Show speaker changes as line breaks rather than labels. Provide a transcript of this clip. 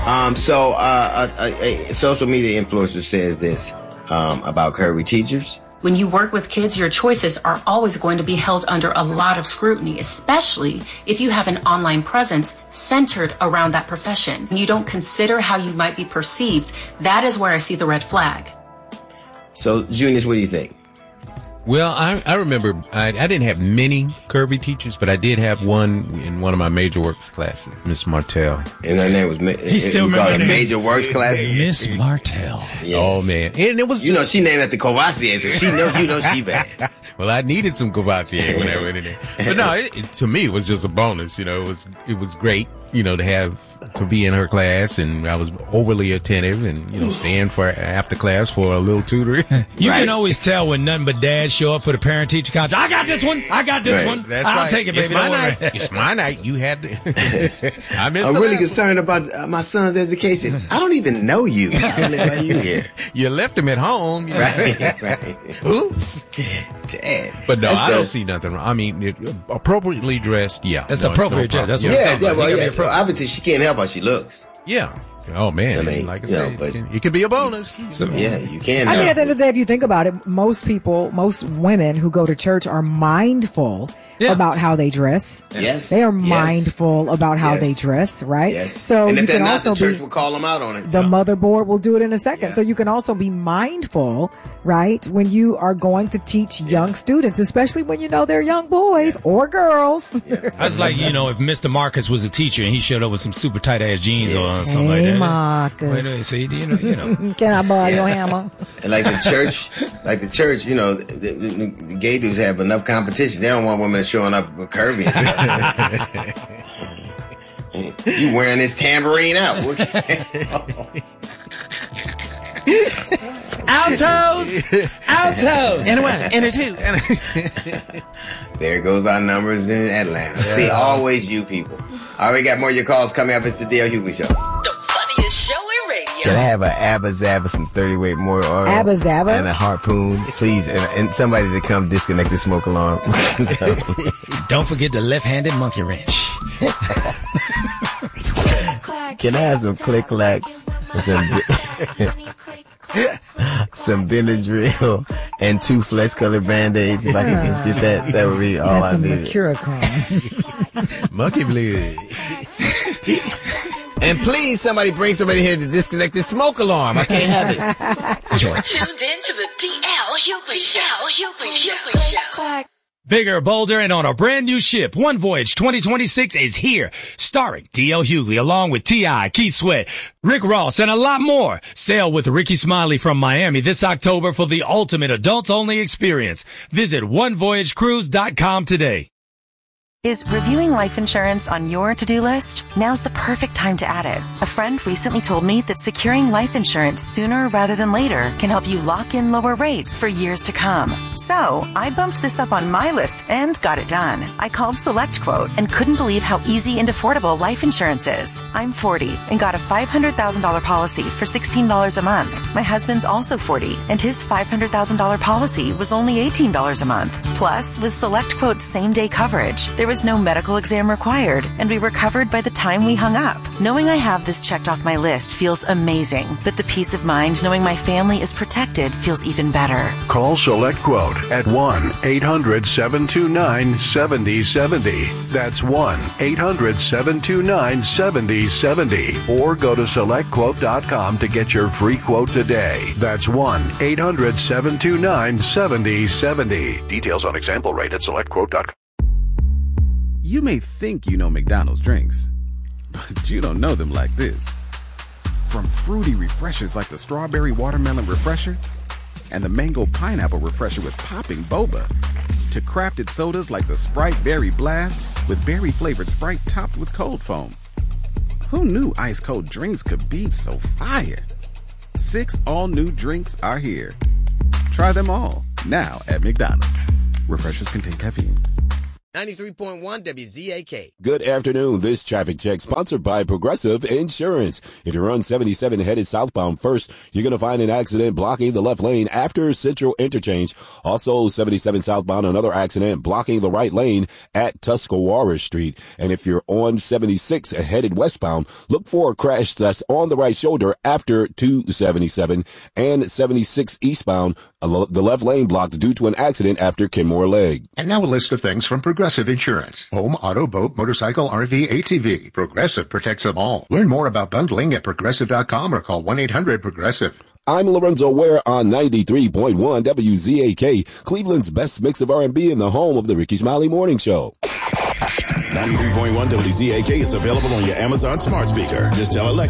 So a social media influencer says this about curvy teachers.
When you work with kids, your choices are always going to be held under a lot of scrutiny, especially if you have an online presence centered around that profession. And you don't consider how you might be perceived. That is where I see the red flag.
So, Junius, what do you think?
Well, I remember I didn't have many curvy teachers, but I did have one in one of my major works classes, Miss Martell.
And her name was Major Works classes?
Miss Martell.
Yes.
Oh, man. And it was
she named after Courvoisier, so she bad.
Well, I needed some Courvoisier when I went in there. But no, to me, it was just a bonus. It was great, to be in her class, and I was overly attentive and, staying for after class for a little tutoring.
You can always tell when nothing but dads show up for the parent-teacher conference. I got this one.
That's
I'll
right.
take it, baby.
It's my night. It's my night. You had to.
I'm really concerned about my son's education. I don't even know you. I don't know why you here.
You left him at home.
Right.
Oops.
Dad.
But no, I don't see nothing wrong. I mean, appropriately dressed, yeah.
That's appropriate dressed. That's what
I'm talking about. So obviously she can't help how she looks.
Yeah. Oh, man. Like I said, but it could be a bonus.
So, yeah, you can.
I mean, at the end of the day, if you think about it, most women who go to church are mindful about how they dress.
Yes.
They are mindful about how they dress, right?
Yes.
So
and
you
if they're
can
not,
also
the church will call them out on it.
The motherboard will do it in a second. So you can also be mindful, right, when you are going to teach young students, especially when you know they're young boys or girls.
That's like, if Mr. Marcus was a teacher and he showed up with some super tight ass jeans on or something like that.
Marcus.
Wait a minute, see,
Can I borrow your hammer?
And like the church, the gay dudes have enough competition. They don't want women showing up with curvy. You wearing this tambourine out.
Altos.
And a one, and a two.
There goes our numbers in Atlanta. Yeah. See, always you people. All right, we got more of your calls coming up. It's the D.L. Hughley Show.
The funniest show in radio.
Can I have an Abba Zaba, some 30-weight more oil?
Abba Zaba?
And a harpoon, please. And somebody to come disconnect the smoke alarm.
Don't forget the left-handed monkey wrench.
Can I have some click-clacks? Some Benadryl and 2 flesh-colored Band-Aids. If I could just get that would be all I need.
Monkey blood.
And please, somebody bring somebody here to disconnect this smoke alarm. I can't have it.
You're tuned in to the D.L. Hughley Show.
Bigger, bolder, and on a brand new ship, One Voyage 2026 is here, starring D.L. Hughley along with T.I., Keith Sweat, Rick Ross, and a lot more. Sail with Ricky Smiley from Miami this October for the ultimate adults-only experience. Visit onevoyagecruise.com today.
Is reviewing life insurance on your to-do list? Now's the perfect time to add it. A friend recently told me that securing life insurance sooner rather than later can help you lock in lower rates for years to come. So, I bumped this up on my list and got it done. I called SelectQuote and couldn't believe how easy and affordable life insurance is. I'm 40 and got a $500,000 policy for $16 a month. My husband's also 40 and his $500,000 policy was only $18 a month. Plus, with SelectQuote's same-day coverage, there was no medical exam required, and we were covered by the time we hung up. Knowing I have this checked off my list feels amazing, but the peace of mind knowing my family is protected feels even better.
Call SelectQuote at 1-800-729-7070. That's 1-800-729-7070. Or go to SelectQuote.com to get your free quote today. That's 1-800-729-7070. Details on example rate at SelectQuote.com.
You may think you know McDonald's drinks, but you don't know them like this. From fruity refreshers like the Strawberry Watermelon Refresher and the Mango Pineapple Refresher with popping boba, to crafted sodas like the Sprite Berry Blast with berry-flavored Sprite topped with cold foam. Who knew ice-cold drinks could be so fire? 6 all-new drinks are here. Try them all, now at McDonald's. Refreshers contain caffeine.
93.1 WZAK.
Good afternoon. This traffic check sponsored by Progressive Insurance. If you're on 77 headed southbound first, you're going to find an accident blocking the left lane after Central Interchange. Also 77 southbound, another accident blocking the right lane at Tuscarora Street. And if you're on 76 headed westbound, look for a crash that's on the right shoulder after 277 and 76 eastbound, the left lane blocked due to an accident after Kenmore Leg.
And now a list of things from Progressive Insurance. Home, auto, boat, motorcycle, RV, ATV. Progressive protects them all. Learn more about bundling at Progressive.com or call 1-800-PROGRESSIVE.
I'm Lorenzo Ware on 93.1 WZAK, Cleveland's best mix of R&B in the home of the Ricky Smiley Morning Show.
93.1 WZAK is available on your Amazon smart speaker. Just tell Alexa